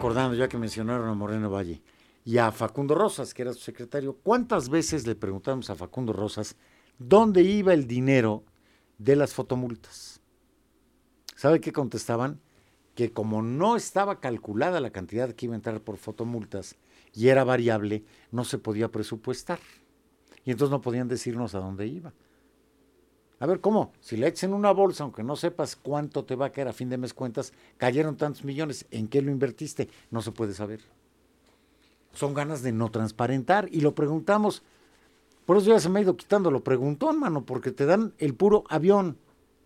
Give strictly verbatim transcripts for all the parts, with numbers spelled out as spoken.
acordando, ya que mencionaron a Moreno Valle y a Facundo Rosas, que era su secretario. ¿Cuántas veces le preguntamos a Facundo Rosas dónde iba el dinero de las fotomultas? ¿Sabe qué contestaban? Que como no estaba calculada la cantidad que iba a entrar por fotomultas y era variable, no se podía presupuestar. Y entonces no podían decirnos a dónde iba. A ver, ¿cómo? Si le echas en una bolsa, aunque no sepas cuánto te va a caer a fin de mes cuentas, cayeron tantos millones, ¿en qué lo invertiste? No se puede saber. Son ganas de no transparentar y lo preguntamos. Por eso ya se me ha ido quitando lo preguntón, mano, porque te dan el puro avión.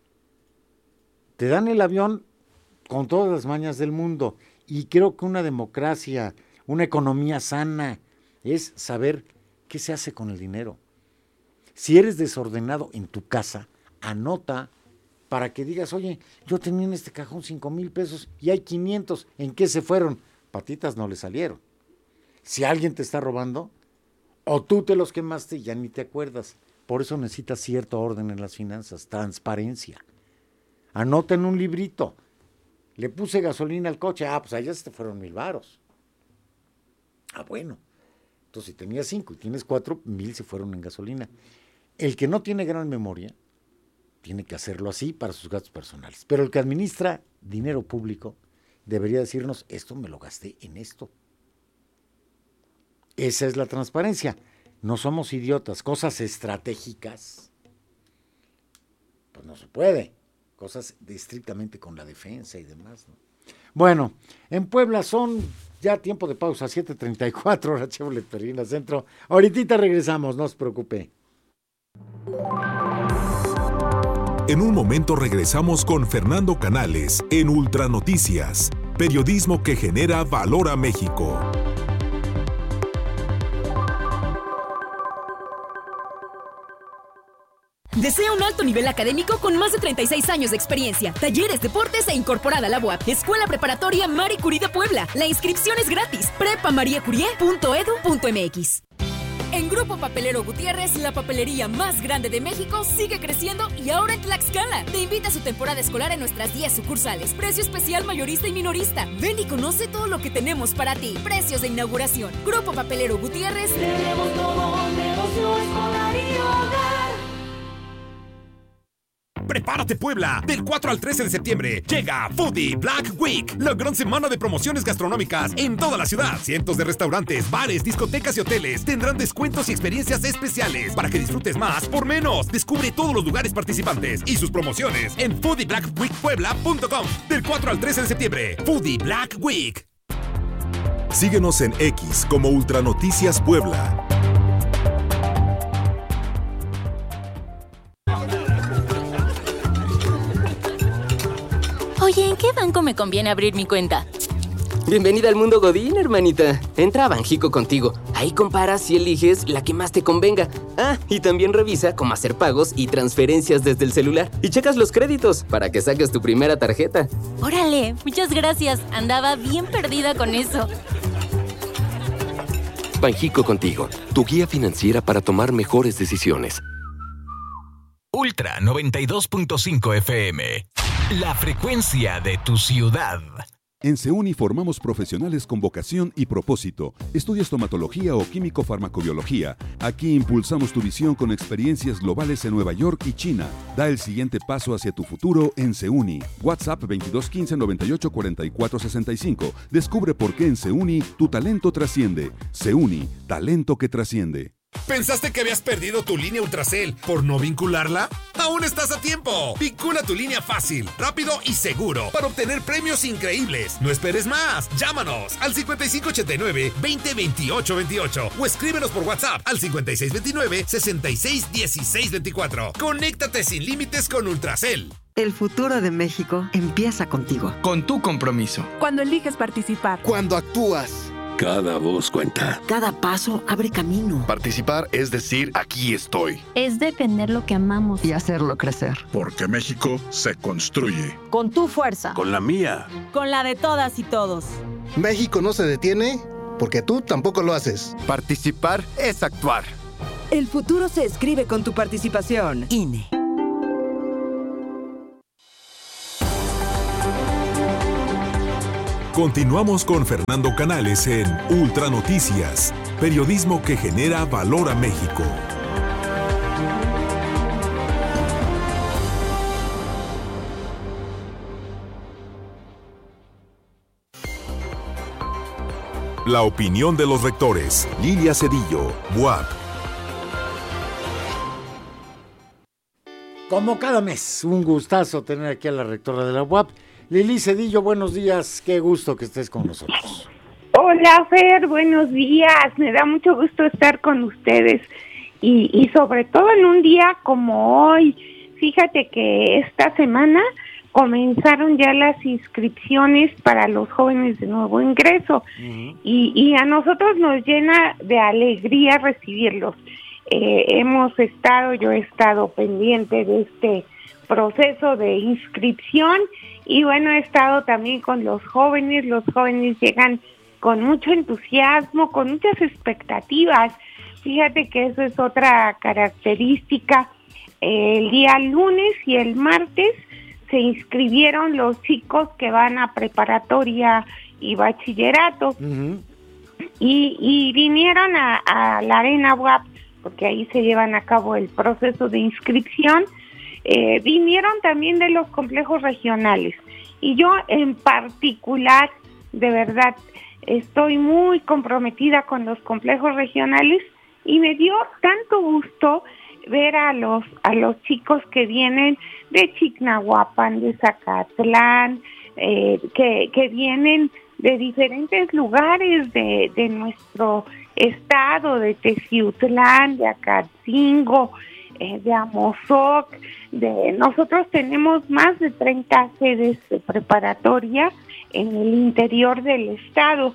Te dan el avión con todas las mañas del mundo. Y creo que una democracia, una economía sana, es saber qué se hace con el dinero. Si eres desordenado en tu casa, anota para que digas, oye, yo tenía en este cajón cinco mil pesos y hay quinientos, ¿en qué se fueron? Patitas no le salieron. Si alguien te está robando, o tú te los quemaste y ya ni te acuerdas. Por eso necesitas cierto orden en las finanzas, transparencia. Anota en un librito. Le puse gasolina al coche, ah, pues allá se te fueron mil varos. Ah, bueno. Entonces, si tenías cinco y tienes cuatro, mil se fueron en gasolina. El que no tiene gran memoria, tiene que hacerlo así para sus gastos personales. Pero el que administra dinero público debería decirnos, esto me lo gasté en esto. Esa es la transparencia. No somos idiotas. Cosas estratégicas, pues no se puede. Cosas de estrictamente con la defensa y demás, ¿no? Bueno, en Puebla son ya tiempo de pausa, siete treinta y cuatro, hora Chevrolet Perrina Centro. Ahorita regresamos, no se preocupe. En un momento regresamos con Fernando Canales en Ultra Noticias, periodismo que genera valor a México. Desea un alto nivel académico con más de treinta y seis años de experiencia, talleres, deportes e incorporada a la U A P. Escuela Preparatoria Marie Curie de Puebla. La inscripción es gratis. prepa marie curie punto edu punto mx. En Grupo Papelero Gutiérrez, la papelería más grande de México sigue creciendo y ahora en Tlaxcala. Te invita a su temporada escolar en nuestras diez sucursales. Precio especial mayorista y minorista. Ven y conoce todo lo que tenemos para ti. Precios de inauguración. Grupo Papelero Gutiérrez. Tenemos todo, negocio escolar y hogar. ¡Prepárate, Puebla! Del cuatro al trece de septiembre llega Foodie Black Week, la gran semana de promociones gastronómicas en toda la ciudad. Cientos de restaurantes, bares, discotecas y hoteles tendrán descuentos y experiencias especiales para que disfrutes más por menos. Descubre todos los lugares participantes y sus promociones en foodie black week puebla punto com. Del cuatro al trece de septiembre, Foodie Black Week. Síguenos en X como Ultra Noticias Puebla. Oye, ¿en qué banco me conviene abrir mi cuenta? Bienvenida al mundo Godín, hermanita. Entra a Banjico Contigo. Ahí comparas y eliges la que más te convenga. Ah, y también revisa cómo hacer pagos y transferencias desde el celular. Y checas los créditos para que saques tu primera tarjeta. Órale, muchas gracias. Andaba bien perdida con eso. Banjico Contigo, tu guía financiera para tomar mejores decisiones. Ultra noventa y dos punto cinco F M. La frecuencia de tu ciudad. En Seuni formamos profesionales con vocación y propósito. Estudia estomatología o químico-farmacobiología. Aquí impulsamos tu visión con experiencias globales en Nueva York y China. Da el siguiente paso hacia tu futuro en Seuni. WhatsApp veintidós quince noventa y ocho cuarenta y cuatro sesenta y cinco. Descubre por qué en Seuni tu talento trasciende. Seuni, talento que trasciende. ¿Pensaste que habías perdido tu línea Ultracel por no vincularla? ¡Aún estás a tiempo! Vincula tu línea fácil, rápido y seguro para obtener premios increíbles. No esperes más. Llámanos al cincuenta y cinco ochenta y nueve veinte veintiocho veintiocho o escríbenos por WhatsApp al cincuenta y seis veintinueve sesenta y seis dieciséis veinticuatro. Conéctate sin límites con Ultracel. El futuro de México empieza contigo. Con tu compromiso. Cuando eliges participar. Cuando actúas. Cada voz cuenta. Cada paso abre camino. Participar es decir, aquí estoy. Es defender lo que amamos y hacerlo crecer. Porque México se construye. Con tu fuerza. Con la mía. Con la de todas y todos. México no se detiene porque tú tampoco lo haces. Participar es actuar. El futuro se escribe con tu participación. I N E. Continuamos con Fernando Canales en Ultra Noticias, periodismo que genera valor a México. La opinión de los rectores. Lilia Cedillo, B U A P. Como cada mes, un gustazo tener aquí a la rectora de la U A P. Lili Cedillo, buenos días, qué gusto que estés con nosotros. Hola Fer, buenos días, me da mucho gusto estar con ustedes y, y sobre todo en un día como hoy. Fíjate que esta semana comenzaron ya las inscripciones para los jóvenes de nuevo ingreso uh-huh. y, y a nosotros nos llena de alegría recibirlos. Eh, hemos estado, yo he estado pendiente de este proceso de inscripción y bueno, he estado también con los jóvenes, los jóvenes llegan con mucho entusiasmo, con muchas expectativas. Fíjate que eso es otra característica. Eh, el día lunes y el martes se inscribieron los chicos que van a preparatoria y bachillerato uh-huh. y, y vinieron a, a la Arena U A P, porque ahí se llevan a cabo el proceso de inscripción. Eh, vinieron también de los complejos regionales y yo en particular, de verdad, estoy muy comprometida con los complejos regionales y me dio tanto gusto ver a los a los chicos que vienen de Chignahuapan, de Zacatlán, eh, que, que vienen de diferentes lugares de, de nuestro estado, de Teciutlán, de Acatzingo, eh, de Amozoc. De, nosotros tenemos más de treinta sedes de preparatoria en el interior del estado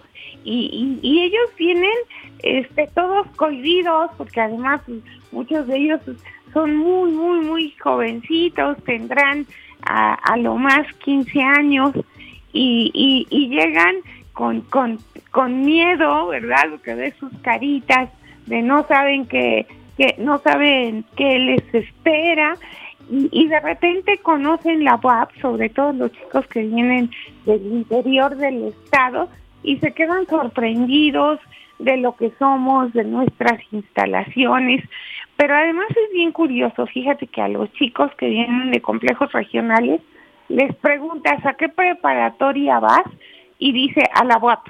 y, y, y ellos vienen este, todos cohibidos porque además muchos de ellos son muy, muy, muy jovencitos, tendrán a, a lo más quince años y, y, y llegan con, con, con miedo, ¿verdad? Porque de sus caritas, de no saben que, que no saben qué les espera y, y de repente conocen la U A P, sobre todo los chicos que vienen del interior del estado y se quedan sorprendidos de lo que somos, de nuestras instalaciones. Pero además es bien curioso, fíjate que a los chicos que vienen de complejos regionales les preguntas ¿a qué preparatoria vas? Y dice a la U A P.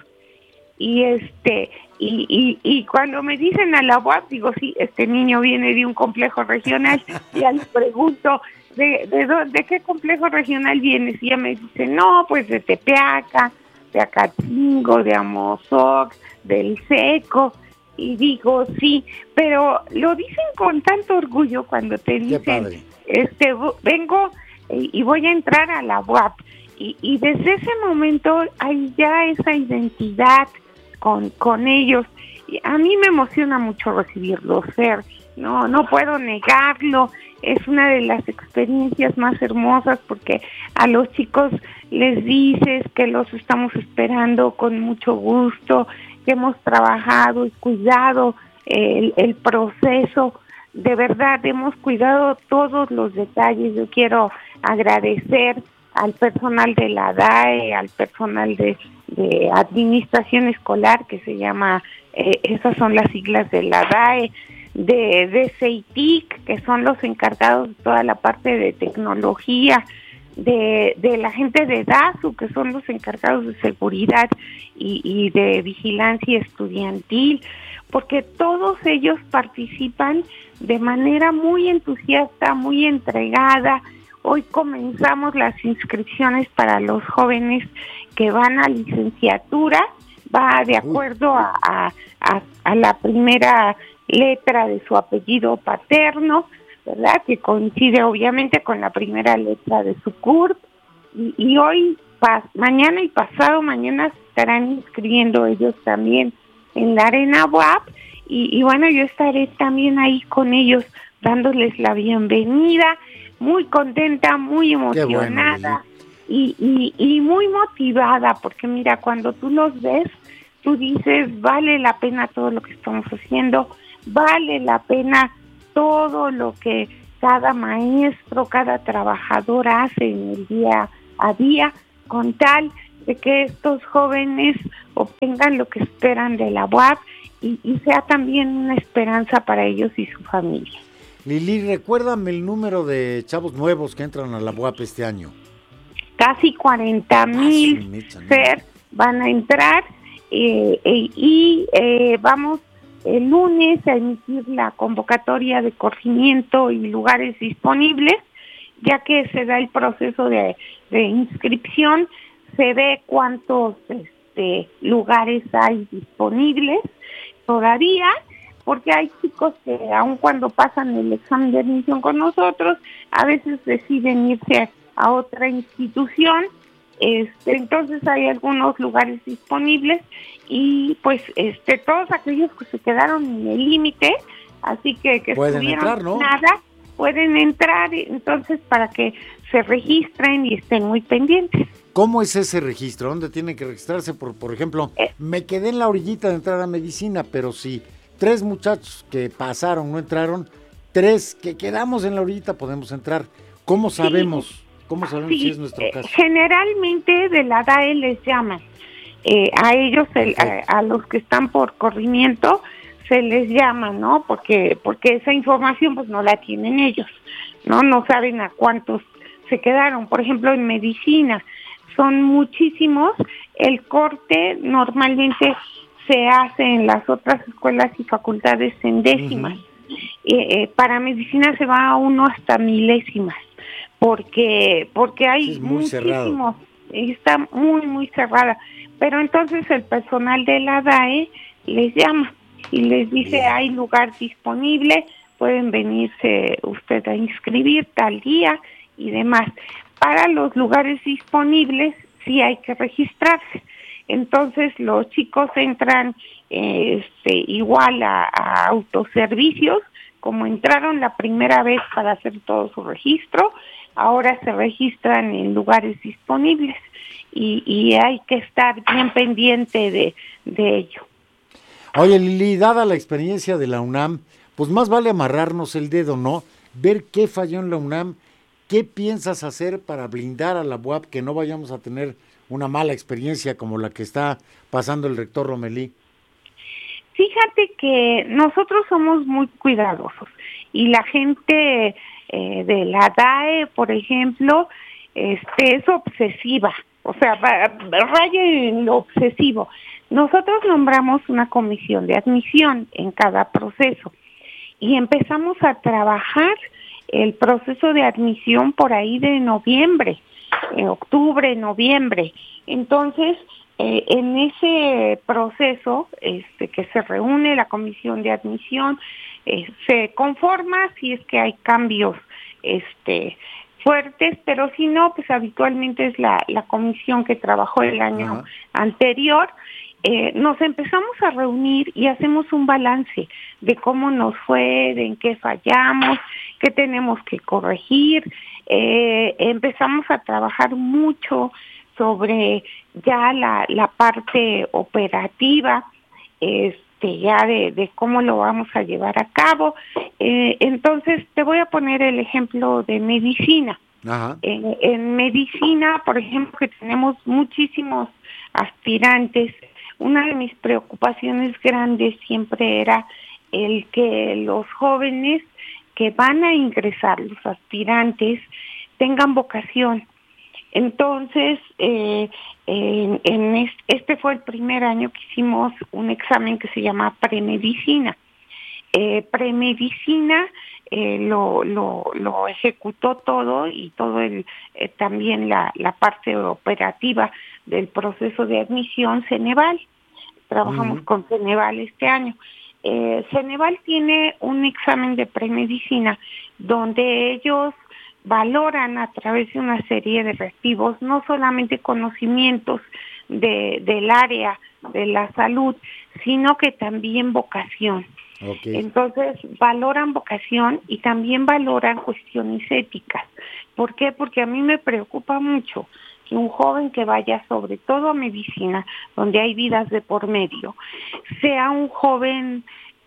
Y este y, y, y cuando me dicen a la U A P, digo, sí, este niño viene de un complejo regional. Y ya les pregunto, ¿de, de, dónde, ¿de qué complejo regional vienes? Y ella me dice, no, pues de Tepeaca, de Acatzingo, de Amozoc, del Seco. Y digo, sí, pero lo dicen con tanto orgullo cuando te dicen, este, vengo y voy a entrar a la U A P. Y, y desde ese momento hay ya esa identidad con, con ellos. Y a mí me emociona mucho recibirlos, Fer. No, no puedo negarlo. Es una de las experiencias más hermosas porque a los chicos les dices que los estamos esperando con mucho gusto, que hemos trabajado y cuidado el, el proceso. De verdad, hemos cuidado todos los detalles. Yo quiero agradecer al personal de la D A E, al personal de, de administración escolar, que se llama, eh, esas son las siglas de la D A E, de, de CEITIC, que son los encargados de toda la parte de tecnología, de, de la gente de DASU, que son los encargados de seguridad y, y de vigilancia estudiantil, porque todos ellos participan de manera muy entusiasta, muy entregada. Hoy comenzamos las inscripciones para los jóvenes que van a licenciatura, va de acuerdo a, a, a, a la primera letra de su apellido paterno, ¿verdad? Que coincide obviamente con la primera letra de su C U R P, y, y hoy, pas, mañana y pasado mañana se estarán inscribiendo ellos también en la Arena U A P, y, y bueno, yo estaré también ahí con ellos dándoles la bienvenida, muy contenta, muy emocionada, bueno, y, y, y muy motivada, porque mira, cuando tú los ves, tú dices, vale la pena todo lo que estamos haciendo, vale la pena todo lo que cada maestro, cada trabajador hace en el día a día, con tal de que estos jóvenes obtengan lo que esperan de la U A P y, y sea también una esperanza para ellos y su familia. Lili, recuérdame el número de chavos nuevos que entran a la U A P este año. Casi cuarenta mil ser van a entrar eh, eh, y eh, vamos el lunes a emitir la convocatoria de corregimiento y lugares disponibles, ya que se da el proceso de, de inscripción, se ve cuántos este, lugares hay disponibles todavía, porque hay chicos que aun cuando pasan el examen de admisión con nosotros, a veces deciden irse a otra institución. Este, entonces hay algunos lugares disponibles y pues este todos aquellos que se quedaron en el límite, así que que pueden estuvieron entrar, ¿no? nada, pueden entrar, entonces para que se registren y estén muy pendientes. ¿Cómo es ese registro? ¿Dónde tienen que registrarse? Por, por ejemplo, eh, me quedé en la orillita de entrar a medicina, pero si tres muchachos que pasaron no entraron, tres que quedamos en la orillita podemos entrar. ¿Cómo sabemos? Sí. ¿Cómo sabemos sí, si es nuestro caso? Generalmente de la D A E les llaman. Eh, a ellos, el, a, a los que están por corrimiento, se les llama, ¿no? Porque porque esa información pues no la tienen ellos, ¿no? No saben a cuántos se quedaron. Por ejemplo, en medicina son muchísimos. El corte normalmente se hace en las otras escuelas y facultades en décimas. Uh-huh. eh, eh, para medicina se va a uno hasta milésimas. porque porque hay sí, muchísimos, está muy muy cerrada, pero entonces el personal de la D A E les llama y les dice Bien. Hay lugar disponible, pueden venirse usted a inscribir tal día y demás. Para los lugares disponibles sí hay que registrarse, entonces los chicos entran eh, este, igual a, a autoservicios, como entraron la primera vez para hacer todo su registro, ahora se registran en lugares disponibles y, y hay que estar bien pendiente de, de ello. Oye, Lili, dada la experiencia de la UNAM, pues más vale amarrarnos el dedo, ¿no? Ver qué falló en la UNAM, qué piensas hacer para blindar a la U A P, que no vayamos a tener una mala experiencia como la que está pasando el rector Lomelí. Fíjate que nosotros somos muy cuidadosos y la gente eh, de la D A E, por ejemplo, este es obsesiva, o sea, raya en lo obsesivo. Nosotros nombramos una comisión de admisión en cada proceso y empezamos a trabajar el proceso de admisión por ahí de noviembre, en octubre, noviembre. Entonces, Eh, en ese proceso este, que se reúne la comisión de admisión, eh, se conforma si es que hay cambios este, fuertes, pero si no, pues habitualmente es la, la comisión que trabajó el año uh-huh. anterior. Eh, nos empezamos a reunir y hacemos un balance de cómo nos fue, de en qué fallamos, qué tenemos que corregir. Eh, empezamos a trabajar mucho sobre ya la, la parte operativa, este ya de, de cómo lo vamos a llevar a cabo. Eh, entonces, te voy a poner el ejemplo de medicina. Ajá. En, en medicina, por ejemplo, que tenemos muchísimos aspirantes, una de mis preocupaciones grandes siempre era el que los jóvenes que van a ingresar, los aspirantes, tengan vocación. Entonces, eh, en, en este, este fue el primer año que hicimos un examen que se llama premedicina. Eh, premedicina eh, lo, lo, lo ejecutó todo y todo el eh, también la, la parte operativa del proceso de admisión Ceneval. Trabajamos uh-huh. con Ceneval este año. Eh, Ceneval tiene un examen de premedicina donde ellos valoran a través de una serie de reactivos no solamente conocimientos de, del área de la salud, sino que también vocación. Okay. Entonces, valoran vocación y también valoran cuestiones éticas. ¿Por qué? Porque a mí me preocupa mucho que un joven que vaya sobre todo a medicina, donde hay vidas de por medio, sea un joven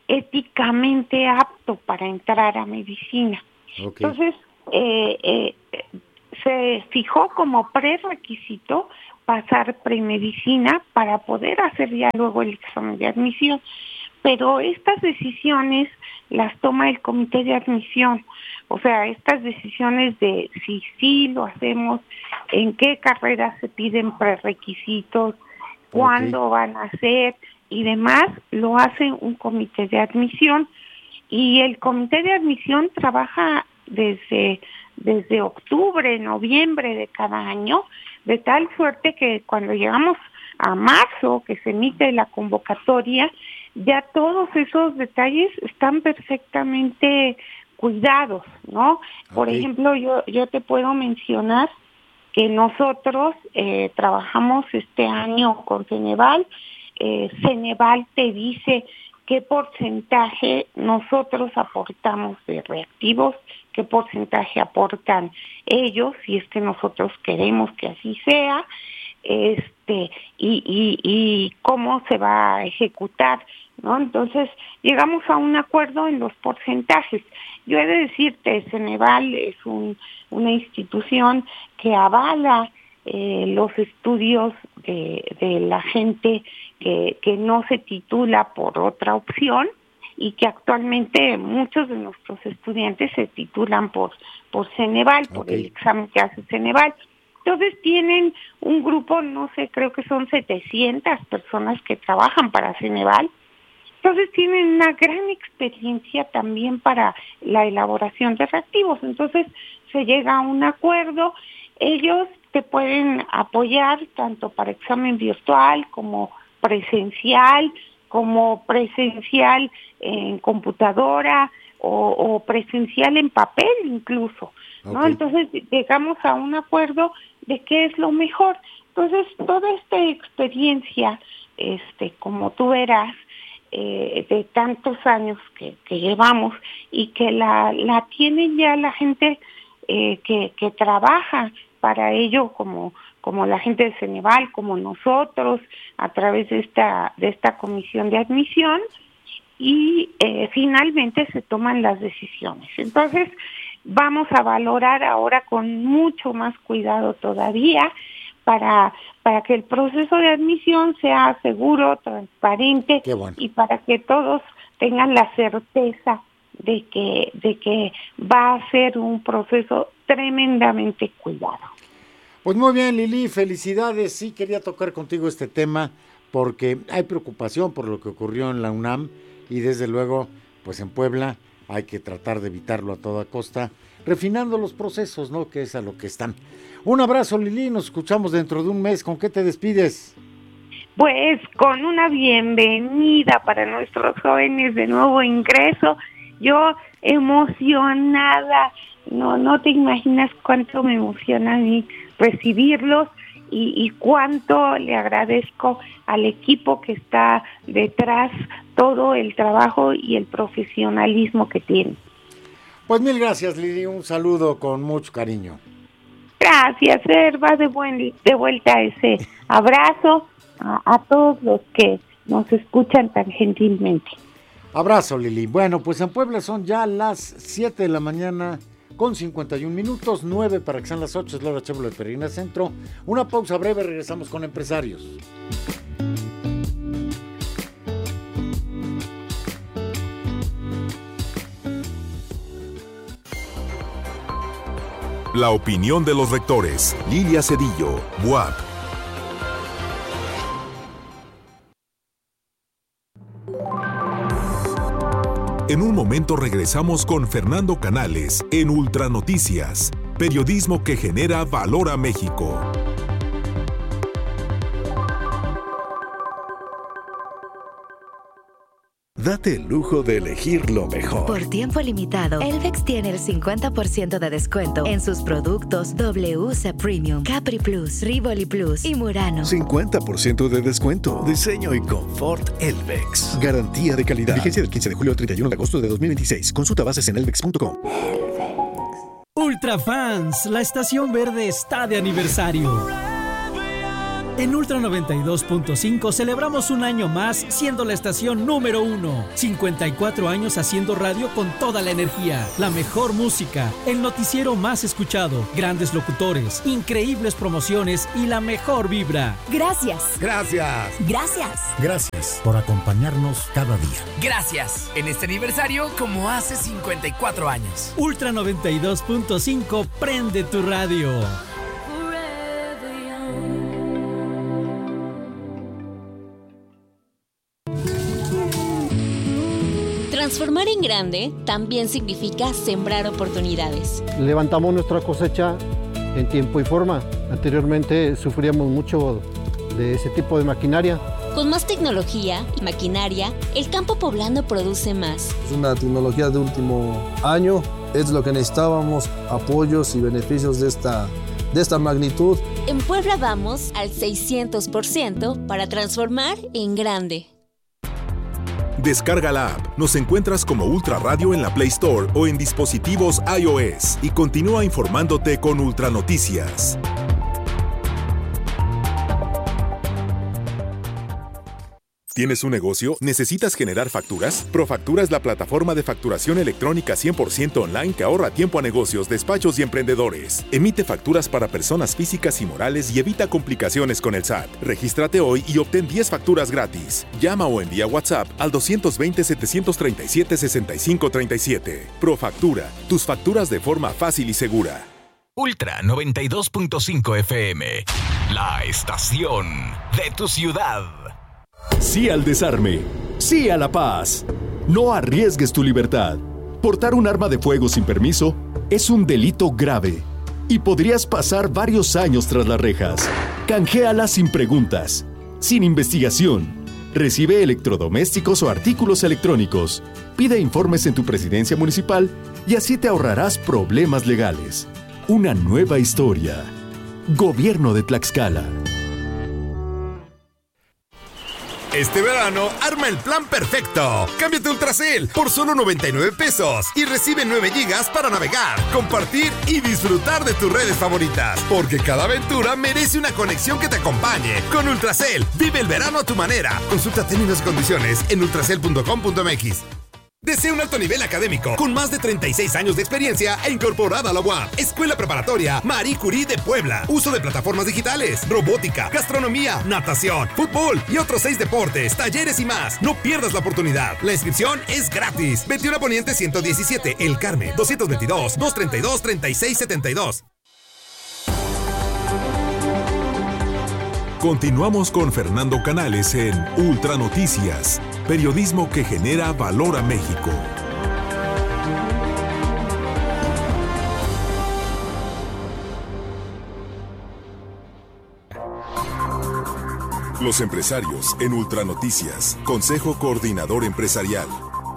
éticamente apto para entrar a medicina. Okay. Entonces, Eh, eh, se fijó como prerequisito pasar premedicina para poder hacer ya luego el examen de admisión. Pero estas decisiones las toma el comité de admisión, o sea, estas decisiones de si sí lo hacemos, en qué carreras se piden prerequisitos, cuándo okay. van a hacer y demás, lo hace un comité de admisión, y el comité de admisión trabaja desde, desde octubre, noviembre de cada año, de tal suerte que cuando llegamos a marzo, que se emite la convocatoria, ya todos esos detalles están perfectamente cuidados, ¿no? Por okay. ejemplo, yo, yo te puedo mencionar que nosotros eh, trabajamos este año con Ceneval. Eh, Ceneval te dice qué porcentaje nosotros aportamos de reactivos, qué porcentaje aportan ellos, si es que nosotros queremos que así sea, este y, y, y cómo se va a ejecutar, ¿no? Entonces, llegamos a un acuerdo en los porcentajes. Yo he de decirte, Ceneval es un, una institución que avala eh, los estudios de, de la gente que, que no se titula por otra opción, y que actualmente muchos de nuestros estudiantes se titulan por, por Ceneval, okay. por el examen que hace Ceneval. Entonces tienen un grupo, no sé, creo que son setecientas personas que trabajan para Ceneval. Entonces tienen una gran experiencia también para la elaboración de reactivos. Entonces se llega a un acuerdo. Ellos te pueden apoyar tanto para examen virtual como presencial, como presencial en computadora o, o presencial en papel incluso, ¿no? Okay. Entonces llegamos a un acuerdo de qué es lo mejor. Entonces toda esta experiencia, este, como tú verás, eh, de tantos años que, que llevamos y que la, la tienen ya la gente eh, que, que trabaja para ello, como como la gente de Ceneval, como nosotros, a través de esta de esta comisión de admisión, y eh, finalmente se toman las decisiones. Entonces, vamos a valorar ahora con mucho más cuidado todavía para para que el proceso de admisión sea seguro, transparente, bueno. y para que todos tengan la certeza de que de que va a ser un proceso tremendamente cuidado. Pues muy bien, Lili, felicidades. Sí, quería tocar contigo este tema porque hay preocupación por lo que ocurrió en la UNAM y desde luego, pues en Puebla hay que tratar de evitarlo a toda costa, refinando los procesos, ¿no? Que es a lo que están. Un abrazo, Lili, nos escuchamos dentro de un mes. ¿Con qué te despides? Pues con una bienvenida para nuestros jóvenes de nuevo ingreso. Yo emocionada, no, no te imaginas cuánto me emociona a mí recibirlos y, y cuánto le agradezco al equipo que está detrás, todo el trabajo y el profesionalismo que tiene. Pues mil gracias, Lili, un saludo con mucho cariño. Gracias, Herba, de, buen, de vuelta ese abrazo a, a todos los que nos escuchan tan gentilmente. Abrazo, Lili. Bueno, pues en Puebla son ya las siete de la mañana con cincuenta y un minutos, nueve para que sean las ocho, es la hora Chevrolet Peregrina Centro. Una pausa breve, regresamos con empresarios. La opinión de los rectores. Lilia Cedillo, B U A P. En un momento regresamos con Fernando Canales en Ultranoticias, periodismo que genera valor a México. Date el lujo de elegir lo mejor. Por tiempo limitado, Elvex tiene el cincuenta por ciento de descuento en sus productos W C Premium, Capri Plus, Rivoli Plus y Murano. cincuenta por ciento de descuento. Diseño y confort Elvex. Garantía de calidad. Vigencia del quince de julio al treinta y uno de agosto de dos mil veintiséis. Consulta bases en elvex punto com. Ultra Fans, la estación verde está de aniversario. En Ultra noventa y dos punto cinco celebramos un año más siendo la estación número uno. cincuenta y cuatro años haciendo radio con toda la energía, la mejor música, el noticiero más escuchado, grandes locutores, increíbles promociones y la mejor vibra. Gracias. Gracias. Gracias. Gracias por acompañarnos cada día. Gracias. En este aniversario como hace cincuenta y cuatro años. Ultra noventa y dos punto cinco, prende tu radio. Transformar en grande también significa sembrar oportunidades. Levantamos nuestra cosecha en tiempo y forma. Anteriormente sufríamos mucho de ese tipo de maquinaria. Con más tecnología y maquinaria, el campo poblano produce más. Es una tecnología de último año, es lo que necesitábamos, apoyos y beneficios de esta, de esta magnitud. En Puebla vamos al seiscientos por ciento para transformar en grande. Descarga la app. Nos encuentras como Ultra Radio en la Play Store o en dispositivos iOS y continúa informándote con Ultra Noticias. ¿Tienes un negocio? ¿Necesitas generar facturas? Profactura es la plataforma de facturación electrónica cien por ciento online que ahorra tiempo a negocios, despachos y emprendedores. Emite facturas para personas físicas y morales y evita complicaciones con el S A T. Regístrate hoy y obtén diez facturas gratis. Llama o envía WhatsApp al dos dos cero, siete tres siete, seis cinco tres siete. Profactura, tus facturas de forma fácil y segura. Ultra noventa y dos punto cinco F M, la estación de tu ciudad. Sí al desarme. Sí a la paz. No arriesgues tu libertad. Portar un arma de fuego sin permiso es un delito grave y podrías pasar varios años tras las rejas. Canjeala sin preguntas, sin investigación. Recibe electrodomésticos o artículos electrónicos. Pide informes en tu presidencia municipal y así te ahorrarás problemas legales. Una nueva historia. Gobierno de Tlaxcala. Este verano, arma el plan perfecto. Cámbiate a Ultracel por solo noventa y nueve pesos y recibe nueve gigas para navegar, compartir y disfrutar de tus redes favoritas. Porque cada aventura merece una conexión que te acompañe. Con Ultracel, vive el verano a tu manera. Consulta términos y condiciones en ultracel punto com punto m x. Desea un alto nivel académico con más de treinta y seis años de experiencia e incorporada a la U A P. Escuela Preparatoria Marie Curie de Puebla. Uso de plataformas digitales, robótica, gastronomía, natación, fútbol y otros seis deportes, talleres y más. No pierdas la oportunidad. La inscripción es gratis. veintiuno Poniente ciento diecisiete, El Carmen, dos dos dos, dos tres dos, tres seis siete dos. Continuamos con Fernando Canales en Ultra Noticias, periodismo que genera valor a México. Los empresarios en Ultra Noticias, Consejo Coordinador Empresarial.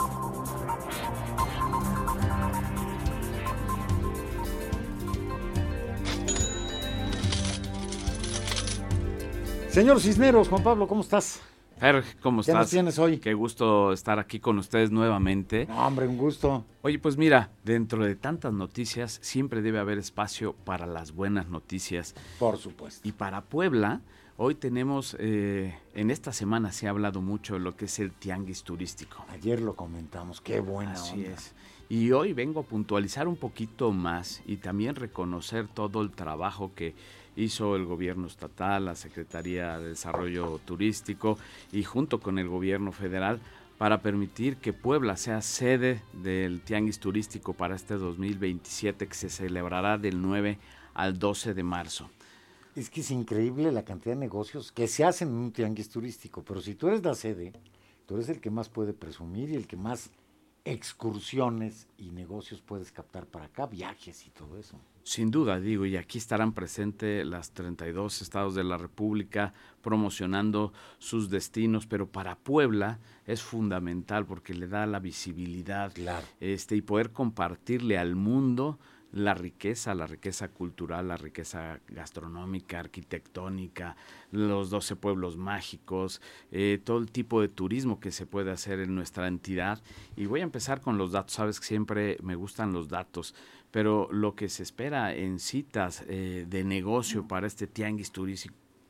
Señor Cisneros, Juan Pablo, ¿cómo estás? Fer, ¿cómo ¿Qué estás? nos tienes hoy? Qué gusto estar aquí con ustedes nuevamente. No, hombre, un gusto. Oye, pues mira, dentro de tantas noticias, siempre debe haber espacio para las buenas noticias. Por supuesto. Y para Puebla, hoy tenemos, eh, en esta semana se ha hablado mucho de lo que es el tianguis turístico. Ayer lo comentamos, qué buena Así onda. es. Y hoy vengo a puntualizar un poquito más y también reconocer todo el trabajo que hizo el gobierno estatal, la Secretaría de Desarrollo Turístico y junto con el gobierno federal para permitir que Puebla sea sede del Tianguis Turístico para este dos mil veintisiete que se celebrará del nueve al doce de marzo. Es que es increíble la cantidad de negocios que se hacen en un tianguis turístico, pero si tú eres la sede, tú eres el que más puede presumir y el que más excursiones y negocios puedes captar para acá, viajes y todo eso. Sin duda, digo, y aquí estarán presentes las treinta y dos estados de la República promocionando sus destinos, pero para Puebla es fundamental porque le da la visibilidad, claro. este, y poder compartirle al mundo la riqueza, la riqueza cultural, la riqueza gastronómica, arquitectónica, los doce pueblos mágicos, eh, todo el tipo de turismo que se puede hacer en nuestra entidad. Y voy a empezar con los datos, sabes que siempre me gustan los datos, pero lo que se espera en citas eh, de negocio para este tianguis turístico,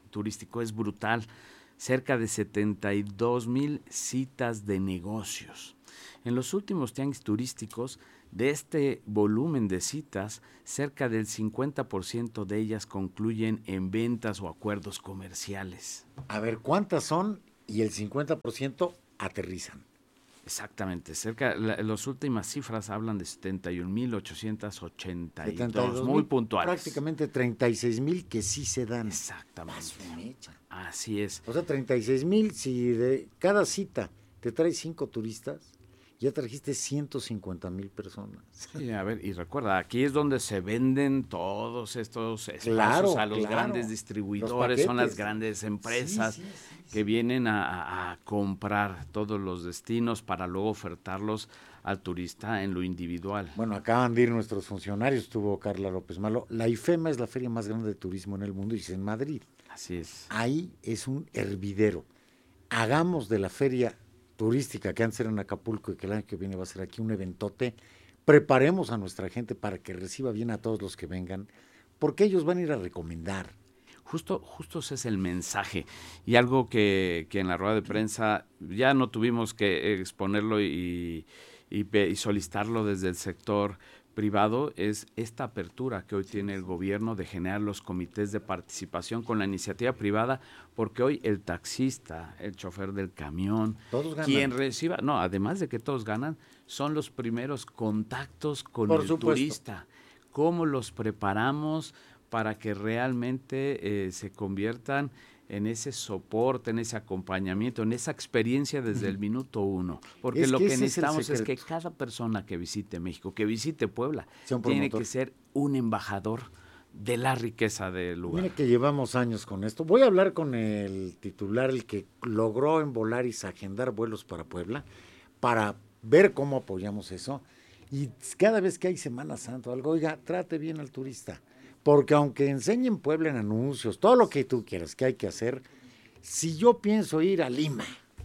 turístico es brutal. Cerca de setenta y dos mil citas de negocios. En los últimos tianguis turísticos, de este volumen de citas, cerca del cincuenta por ciento de ellas concluyen en ventas o acuerdos comerciales. A ver, ¿cuántas son? Y el cincuenta por ciento aterrizan. Exactamente, cerca, la, las últimas cifras hablan de setenta y un mil ochocientos ochenta y dos, muy puntuales. Prácticamente treinta y seis mil que sí se dan. Exactamente. Así es. O sea, treinta y seis mil, si de cada cita te traes cinco turistas, ya trajiste ciento cincuenta mil personas. Sí, a ver, y recuerda, aquí es donde se venden todos estos espacios claro, a los claro. grandes distribuidores, son las grandes empresas sí, sí, sí, que sí. vienen a, a comprar todos los destinos para luego ofertarlos al turista en lo individual. Bueno, acaban de ir nuestros funcionarios, estuvo Carla López Malo. La IFEMA es la feria más grande de turismo en el mundo y es en Madrid. Así es. Ahí es un hervidero. Hagamos de la feria turística que antes era en Acapulco y que el año que viene va a ser aquí un eventote, preparemos a nuestra gente para que reciba bien a todos los que vengan, porque ellos van a ir a recomendar. Justo, justo ese es el mensaje, y algo que, que en la rueda de prensa ya no tuvimos que exponerlo y, y, y solicitarlo desde el sector privado, es esta apertura que hoy tiene el gobierno de generar los comités de participación con la iniciativa privada, porque hoy el taxista, el chofer del camión, quien reciba, no, además de que todos ganan, son los primeros contactos con Por el supuesto. turista. ¿Cómo los preparamos para que realmente eh, se conviertan en ese soporte, en ese acompañamiento, en esa experiencia desde uh-huh. el minuto uno? Porque es lo que que necesitamos es, es que cada persona que visite México, que visite Puebla, tiene que ser un embajador de la riqueza del lugar. Mire que llevamos años con esto. Voy a hablar con el titular, el que logró en Volaris agendar vuelos para Puebla, para ver cómo apoyamos eso. Y cada vez que hay Semana Santa o algo, oiga, trate bien al turista. Porque aunque enseñen Puebla en anuncios, todo lo que tú quieras que hay que hacer, si yo pienso ir a Lima,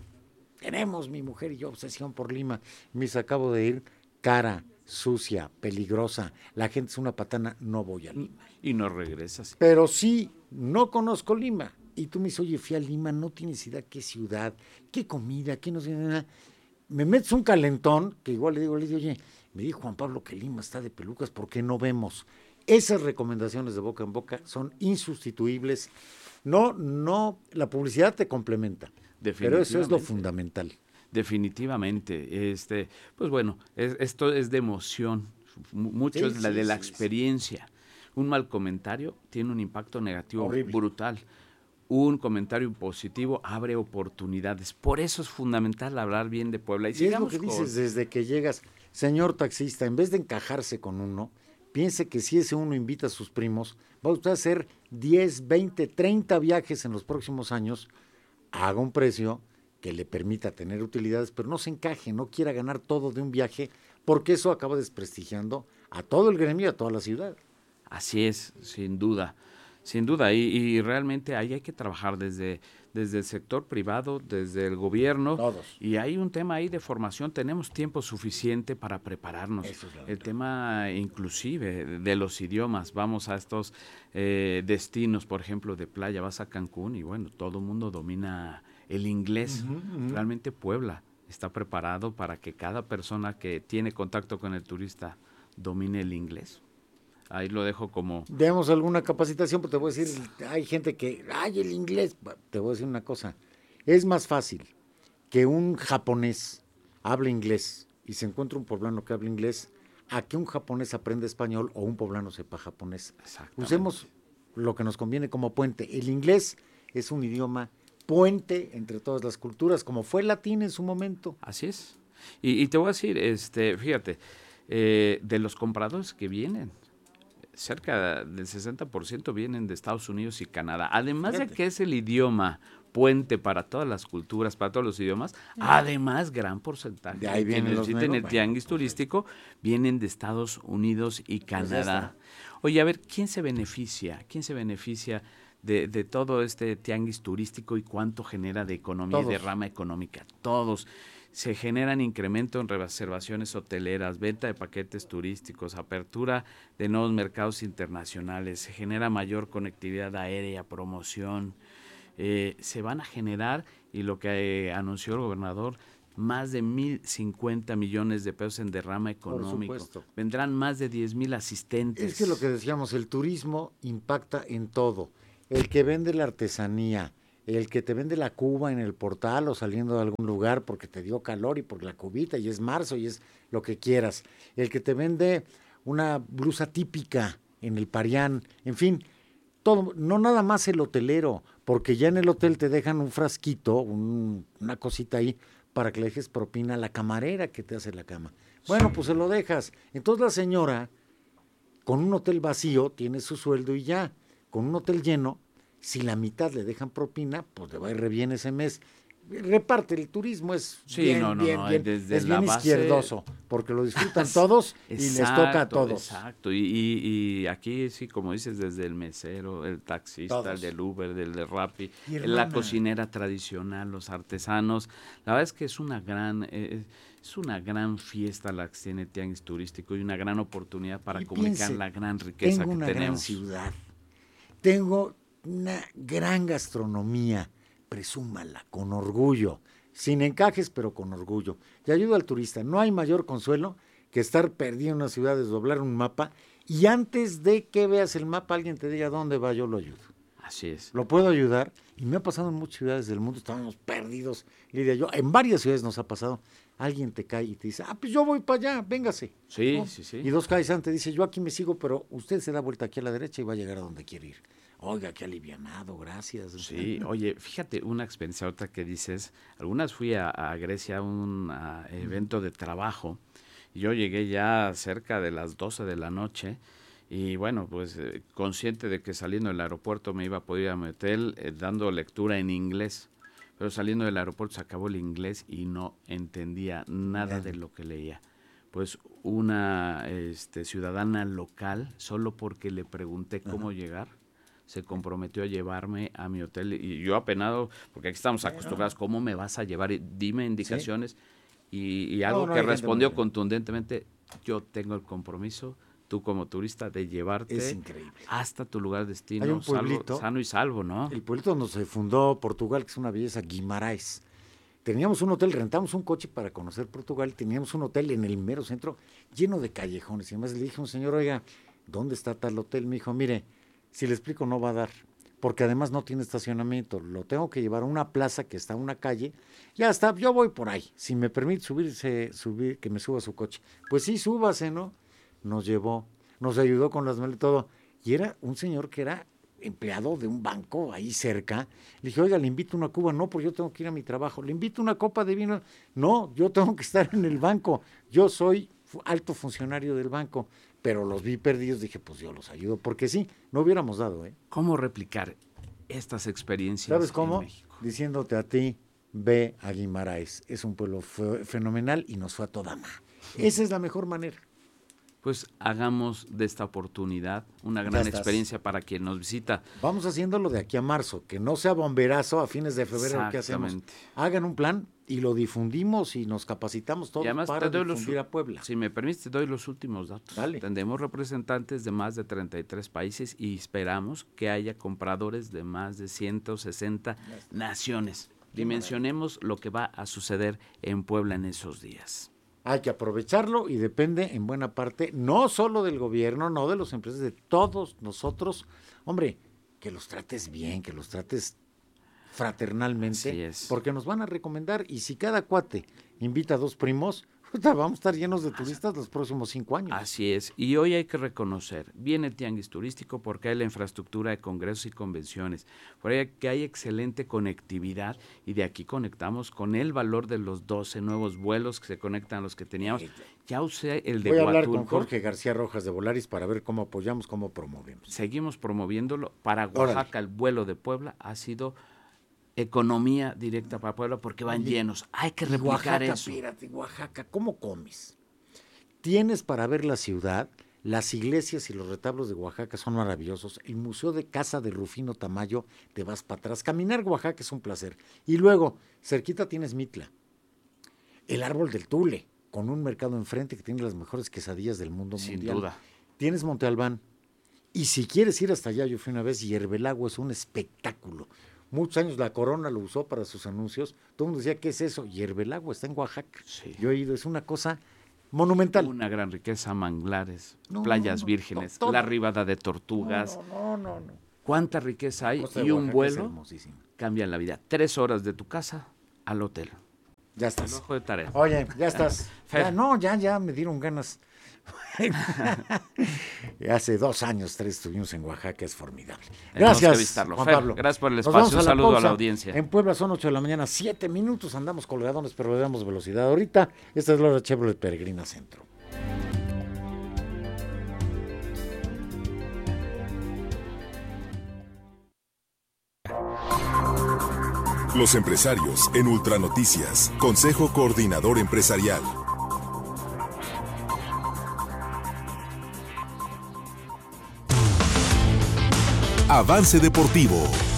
tenemos mi mujer y yo obsesión por Lima, me acabo de ir, cara, sucia, peligrosa, la gente es una patana, no voy a Lima. Y no regresas. Pero sí, no conozco Lima, y tú me dices, oye, fui a Lima, no tienes idea qué ciudad, qué comida, qué no sé nada. Me metes un calentón, que igual le digo, le digo, oye, me dijo Juan Pablo que Lima está de pelucas, ¿por qué no vemos? Esas recomendaciones de boca en boca son insustituibles. No, no, la publicidad te complementa, pero eso es lo fundamental. Definitivamente, este, pues bueno, es, esto es de emoción, mucho sí, es la sí, de la sí, experiencia. Sí. Un mal comentario tiene un impacto negativo horrible, brutal. Un comentario positivo abre oportunidades. Por eso es fundamental hablar bien de Puebla. Y, y es lo que con... dices desde que llegas, señor taxista, en vez de encajarse con uno, piense que si ese uno invita a sus primos, va usted a hacer diez, veinte, treinta viajes en los próximos años, haga un precio que le permita tener utilidades, pero no se encaje, no quiera ganar todo de un viaje, porque eso acaba desprestigiando a todo el gremio y a toda la ciudad. Así es, sin duda, sin duda, y, y realmente ahí hay que trabajar desde, desde el sector privado, desde el gobierno, todos. Y hay un tema ahí de formación, tenemos tiempo suficiente para prepararnos. Eso es el tema inclusive de los idiomas, vamos a estos eh, destinos, por ejemplo, de playa, vas a Cancún y bueno, todo el mundo domina el inglés, uh-huh, uh-huh. Realmente Puebla está preparado para que cada persona que tiene contacto con el turista domine el inglés. Ahí lo dejo como... Demos alguna capacitación, pero te voy a decir, hay gente que, ay, el inglés, te voy a decir una cosa, es más fácil que un japonés hable inglés y se encuentre un poblano que hable inglés, a que un japonés aprenda español o un poblano sepa japonés. Usemos lo que nos conviene como puente. El inglés es un idioma puente entre todas las culturas, como fue el latín en su momento. Así es. Y, y te voy a decir, este, fíjate, eh, de los compradores que vienen, cerca del sesenta por ciento vienen de Estados Unidos y Canadá. Además Fíjate. de que es el idioma puente para todas las culturas, para todos los idiomas, además gran porcentaje de ahí vienen los en el tianguis turístico vienen de Estados Unidos y Canadá. Oye, a ver, ¿quién se beneficia? ¿Quién se beneficia de, de todo este tianguis turístico y cuánto genera de economía Todos. y de rama económica? Todos. Se generan incremento en reservaciones hoteleras, venta de paquetes turísticos, apertura de nuevos mercados internacionales, se genera mayor conectividad aérea, promoción, Eh, se van a generar, y lo que eh, anunció el gobernador, más de mil cincuenta millones de pesos en derrama económico. Vendrán más de diez mil asistentes. Es que lo que decíamos, el turismo impacta en todo. El que vende la artesanía, el que te vende la cuba en el portal o saliendo de algún lugar porque te dio calor y por la cubita y es marzo y es lo que quieras. El que te vende una blusa típica en el Parián, en fin, todo, no nada más el hotelero, porque ya en el hotel te dejan un frasquito, un, una cosita ahí, para que le dejes propina a la camarera que te hace la cama. Bueno, pues se lo dejas. Entonces la señora, con un hotel vacío, tiene su sueldo y ya. Con un hotel lleno, si la mitad le dejan propina, pues le va a ir re bien ese mes. Reparte, el turismo es sí, bien, no, no, bien, no, bien, desde es la bien base... izquierdoso, porque lo disfrutan todos y exacto, les toca a todos. Exacto, y, y, y aquí sí, como dices, desde el mesero, el taxista, Todos. el del Uber, del de Rappi, Y la hermana. cocinera tradicional, los artesanos. La verdad es que es una gran... Eh, es una gran fiesta la que tiene Tianguis Turístico y una gran oportunidad para Y comunicar piense, la gran riqueza tengo que una tenemos. gran ciudad, tengo una gran gastronomía, presúmala, con orgullo, sin encajes, pero con orgullo. Y ayuda al turista. No hay mayor consuelo que estar perdido en una ciudad, desdoblar un mapa, y antes de que veas el mapa, alguien te diga dónde va, yo lo ayudo. Así es. Lo puedo ayudar, y me ha pasado en muchas ciudades del mundo, estábamos perdidos, y diría yo, en varias ciudades nos ha pasado, alguien te cae y te dice, ah, pues yo voy para allá, véngase. Sí, ¿no? sí, sí. Y dos calles antes dice, yo aquí me sigo, pero usted se da vuelta aquí a la derecha y va a llegar a donde quiere ir. Oiga, qué alivianado, gracias. Sí, oye, fíjate, una experiencia ahorita que dices, algunas fui a, a Grecia a un a evento de trabajo, y yo llegué ya cerca de las doce de la noche, y bueno, pues eh, consciente de que saliendo del aeropuerto me iba a poder ir a mi hotel eh, dando lectura en inglés, pero saliendo del aeropuerto se acabó el inglés y no entendía nada de lo que leía. Pues una este, ciudadana local, solo porque le pregunté cómo Ajá. llegar, se comprometió a llevarme a mi hotel, y yo apenado, porque aquí estamos acostumbrados, ¿cómo me vas a llevar? Dime indicaciones, ¿sí? y, y algo no, no, que respondió contundentemente, yo tengo el compromiso, tú como turista, de llevarte es increíble. hasta tu lugar de destino, Hay un pueblito, salvo, sano y salvo, ¿no? El pueblito donde se fundó Portugal, que es una belleza, Guimarães. Teníamos un hotel, rentamos un coche para conocer Portugal, teníamos un hotel en el mero centro, lleno de callejones, y además le dije a un señor, oiga, ¿dónde está tal hotel? Me dijo, mire, si le explico no va a dar, porque además no tiene estacionamiento, lo tengo que llevar a una plaza que está en una calle, ya está, yo voy por ahí, si me permite subirse, subir, que me suba su coche. Pues sí, súbase, ¿no? Nos llevó, nos ayudó con las maletas y todo, y era un señor que era empleado de un banco ahí cerca. Le dije, oiga, le invito una cuba, no, porque yo tengo que ir a mi trabajo, le invito una copa de vino, no, yo tengo que estar en el banco, yo soy alto funcionario del banco, pero los vi perdidos, dije, pues yo los ayudo, porque sí, no hubiéramos dado, ¿eh? ¿Cómo replicar estas experiencias? ¿Sabes cómo? En México? Diciéndote a ti, ve a Guimarães, es un pueblo fe- fenomenal y nos fue a toda ma. Esa es la mejor manera. Pues hagamos de esta oportunidad una gran experiencia para quien nos visita. Vamos haciéndolo de aquí a marzo, que no sea bomberazo a fines de febrero que hacemos. Hagan un plan y lo difundimos y nos capacitamos todos para difundir los, a Puebla. Si me permites, te doy los últimos datos. Dale. Tendremos representantes de más de treinta y tres países y esperamos que haya compradores de más de ciento sesenta naciones. Dimensionemos lo que va a suceder en Puebla en esos días. Hay que aprovecharlo y depende en buena parte, no solo del gobierno, no de los empresas, de todos nosotros. Hombre, que los trates bien, que los trates fraternalmente, porque nos van a recomendar, y si cada cuate invita a dos primos, vamos a estar llenos de turistas los próximos cinco años. Así es, y hoy hay que reconocer, viene el tianguis turístico porque hay la infraestructura de congresos y convenciones, por ahí que hay excelente conectividad, y de aquí conectamos con el valor de los doce nuevos vuelos que se conectan a los que teníamos. Ya usé el de Voy a Huatulco. hablar con Jorge García Rojas de Volaris para ver cómo apoyamos, cómo promovemos. Seguimos promoviéndolo. Para Oaxaca, Órale. El vuelo de Puebla ha sido economía directa para Puebla porque van Oye, llenos. Hay que replicar Oaxaca, eso. Espérate, Oaxaca, ¿cómo comes? Tienes para ver la ciudad, las iglesias y los retablos de Oaxaca son maravillosos. El Museo de Casa de Rufino Tamayo, te vas para atrás. Caminar Oaxaca es un placer. Y luego, cerquita tienes Mitla, el árbol del Tule, con un mercado enfrente que tiene las mejores quesadillas del mundo Sin mundial. duda. Tienes Monte Albán. Y si quieres ir hasta allá, yo fui una vez, y Yerbelagua es un espectáculo. muchos años la Corona lo usó para sus anuncios, todo el mundo decía, ¿qué es eso? Hierve el agua, está en Oaxaca. Sí. Yo he ido, es una cosa monumental. Una gran riqueza, manglares, no, playas no, vírgenes, no, la ribada de tortugas. No, no, no, no. ¿Cuánta riqueza hay? Y un vuelo cambia la vida. Tres horas de tu casa al hotel. Ya estás. Ojo de tarea. Oye, ya estás. Ya, no, ya, ya me dieron ganas. Hace dos años, tres estuvimos en Oaxaca, es formidable. Gracias, Juan Fer, Pablo. Gracias por el espacio, un saludo a la audiencia. En Puebla son ocho de la mañana, siete minutos, andamos colgadones, pero le damos velocidad. Ahorita, esta es la hora de Chevrolet Peregrina Centro. Los empresarios en Ultranoticias. Consejo Coordinador Empresarial. Avance Deportivo.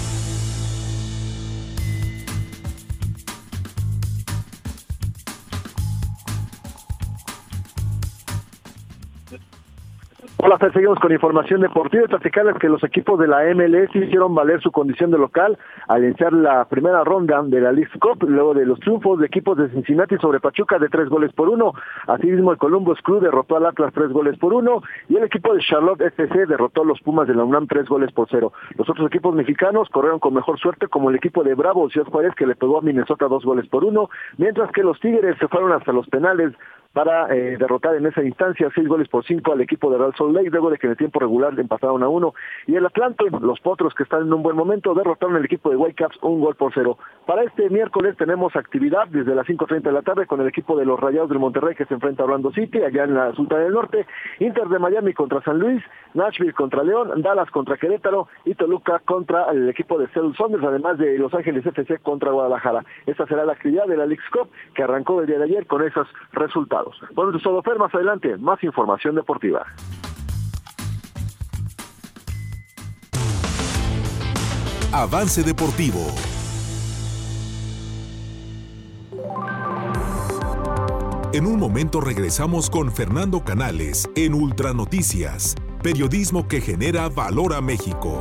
Hola, Fer, seguimos con información deportiva y platicarles que los equipos de la M L S hicieron valer su condición de local al iniciar la primera ronda de la Leagues Cup, luego de los triunfos de equipos de Cincinnati sobre Pachuca de tres goles por uno. Asimismo, el Columbus Crew derrotó al Atlas tres goles por uno y el equipo de Charlotte F C derrotó a los Pumas de la UNAM tres goles por cero. Los otros equipos mexicanos corrieron con mejor suerte, como el equipo de Bravo Ciudad Juárez, que le pegó a Minnesota dos goles por uno, mientras que los Tigres se fueron hasta los penales para eh, derrotar en esa instancia seis goles por cinco al equipo de Real Salt Lake, luego de que en el tiempo regular le empataron a uno. Y el Atlante, los Potros, que están en un buen momento, derrotaron al equipo de Whitecaps un gol por cero. Para este miércoles tenemos actividad desde las cinco treinta de la tarde con el equipo de los Rayados del Monterrey, que se enfrenta a Orlando City, allá en la Sultana del Norte, Inter de Miami contra San Luis, Nashville contra León, Dallas contra Querétaro y Toluca contra el equipo de Seattle Sounders, además de Los Ángeles F C contra Guadalajara. Esta será la actividad de la Leagues Cup, que arrancó el día de ayer con esos resultados. Bueno, eso es todo, Fer. Más adelante, más información deportiva. Avance Deportivo. En un momento regresamos con Fernando Canales en Ultranoticias, periodismo que genera valor a México.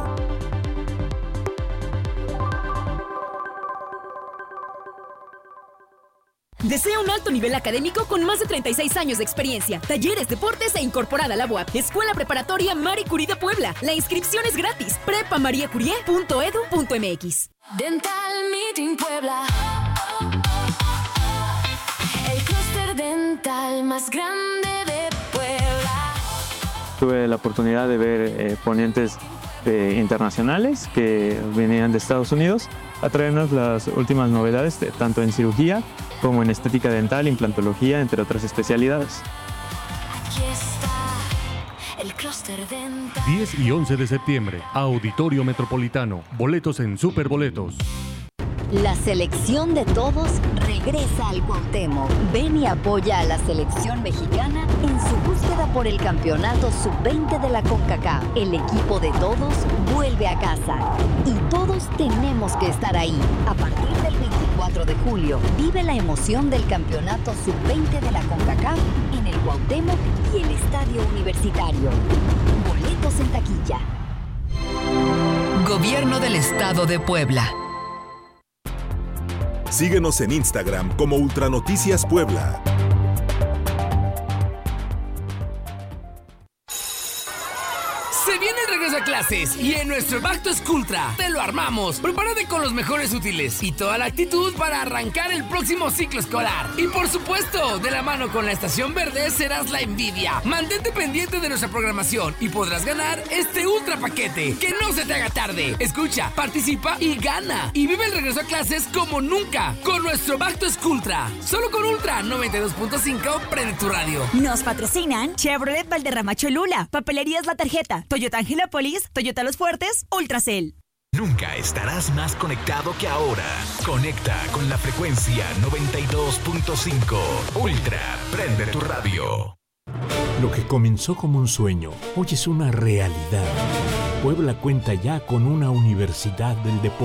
Desea un alto nivel académico con más de treinta y seis años de experiencia, talleres, deportes e incorporada a la U A P. Escuela Preparatoria Marie Curie de Puebla. La inscripción es gratis. prepa maria curie punto edu punto m x. Dental Meeting Puebla. El clúster dental más grande de Puebla. Tuve la oportunidad de ver eh, ponentes eh, internacionales que venían de Estados Unidos a traernos las últimas novedades, de, tanto en cirugía como en estética dental, implantología, entre otras especialidades. Aquí está el clúster dental. diez y once de septiembre, Auditorio Metropolitano. Boletos en Superboletos. La selección de todos regresa al Cuauhtémoc. Ven y apoya a la selección mexicana en su búsqueda por el campeonato sub veinte de la CONCACAF. El equipo de todos vuelve a casa y todos tenemos que estar ahí. A partir del veinticuatro de julio, vive la emoción del campeonato sub veinte de la CONCACAF en el Cuauhtémoc y el Estadio Universitario. Boletos en taquilla. Gobierno del Estado de Puebla. Síguenos en Instagram como Ultranoticias Puebla. Se viene el regreso a clases y en nuestro Back to Schooltra te lo armamos. Prepárate con los mejores útiles y toda la actitud para arrancar el próximo ciclo escolar. Y por supuesto, de la mano con la Estación Verde serás la envidia. Mantente pendiente de nuestra programación y podrás ganar este ultra paquete. Que no se te haga tarde. Escucha, participa y gana. Y vive el regreso a clases como nunca con nuestro Back to Schooltra. Solo con Ultra noventa y dos punto cinco, prende tu radio. Nos patrocinan Chevrolet Valderrama Cholula, Papelerías La Tarjeta, Toyota Angelópolis, Toyota Los Fuertes, Ultracel. Nunca estarás más conectado que ahora. Conecta con la frecuencia noventa y dos punto cinco. Ultra, prende tu radio. Lo que comenzó como un sueño, hoy es una realidad. Puebla cuenta ya con una universidad del deporte.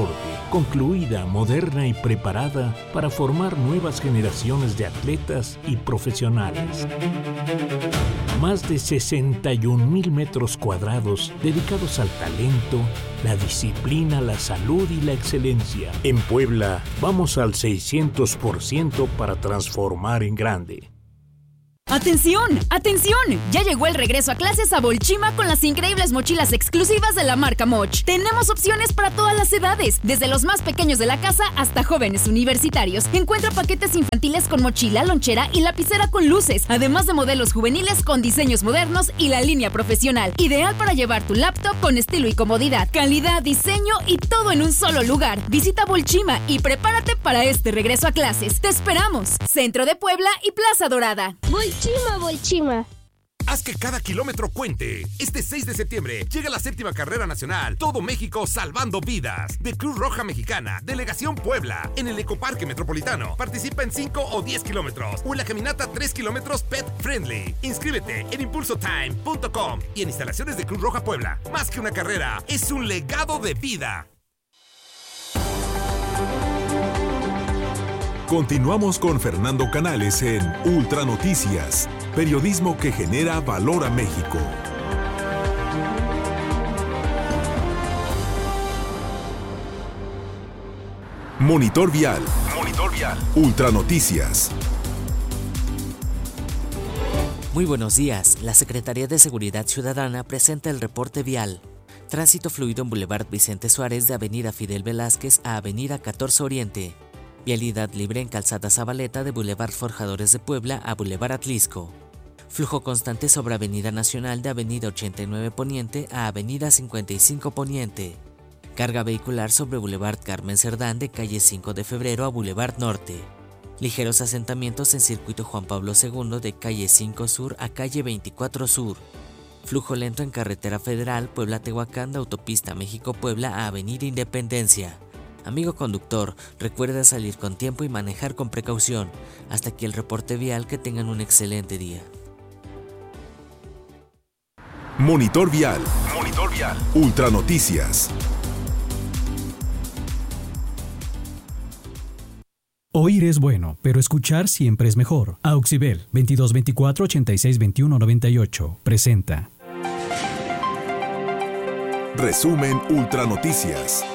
concluida, moderna y preparada para formar nuevas generaciones de atletas y profesionales. Más de sesenta y un mil metros cuadrados dedicados al talento, la disciplina, la salud y la excelencia. En Puebla, vamos al seiscientos por ciento para transformar en grande. ¡Atención! ¡Atención! Ya llegó el regreso a clases a Bolchima con las increíbles mochilas exclusivas de la marca Moch. Tenemos opciones para todas las edades, desde los más pequeños de la casa hasta jóvenes universitarios. Encuentra paquetes infantiles con mochila, lonchera y lapicera con luces, además de modelos juveniles con diseños modernos y la línea profesional. Ideal para llevar tu laptop con estilo y comodidad, calidad, diseño y todo en un solo lugar. Visita Bolchima y prepárate para este regreso a clases. ¡Te esperamos! Centro de Puebla y Plaza Dorada. Bolchima, Bolchima. Haz que cada kilómetro cuente. Este seis de septiembre llega la séptima carrera nacional Todo México Salvando Vidas de Cruz Roja Mexicana, Delegación Puebla, en el Ecoparque Metropolitano. Participa en cinco o diez kilómetros o en la caminata tres kilómetros Pet Friendly. Inscríbete en impulso time punto com y en instalaciones de Cruz Roja Puebla. Más que una carrera, es un legado de vida. Continuamos con Fernando Canales en Ultra Noticias, periodismo que genera valor a México. Monitor Vial. Monitor Vial. Ultra Noticias. Muy buenos días. La Secretaría de Seguridad Ciudadana presenta el reporte vial. Tránsito fluido en Boulevard Vicente Suárez de Avenida Fidel Velázquez a Avenida catorce Oriente. Vialidad libre en Calzada Zabaleta de Boulevard Forjadores de Puebla a Boulevard Atlisco. Flujo constante sobre Avenida Nacional de Avenida ochenta y nueve Poniente a Avenida cincuenta y cinco Poniente. Carga vehicular sobre Boulevard Carmen Cerdán de calle cinco de febrero a Boulevard Norte. Ligeros asentamientos en Circuito Juan Pablo segundo de calle cinco Sur a calle veinticuatro Sur. Flujo lento en Carretera Federal Puebla-Tehuacán de Autopista México-Puebla a Avenida Independencia. Amigo conductor, recuerda salir con tiempo y manejar con precaución. Hasta aquí el reporte vial, que tengan un excelente día. Monitor Vial. Monitor Vial. Ultra Noticias. Oír es bueno, pero escuchar siempre es mejor. Auxibel veintidós veinticuatro ochenta y seis veintiuno noventa y ocho presenta. Resumen Ultra Noticias.